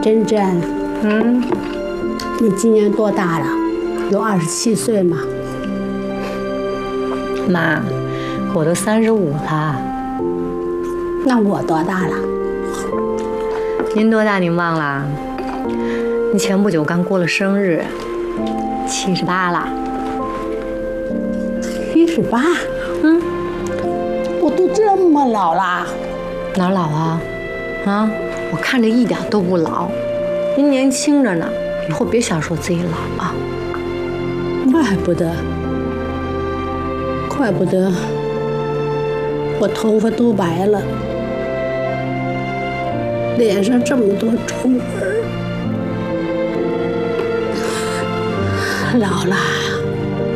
珍珍，你今年多大了？有27岁吗？ 妈，我都35了。 那我多大了？ 您多大？您忘了？你前不久刚过了生日，78了。 78？我都这么老了？ 哪老啊？啊，我看着一点都不老，您年轻着呢，以后别想说自己老啊。 怪不得我头发都白了，脸上这么多皱纹。老了。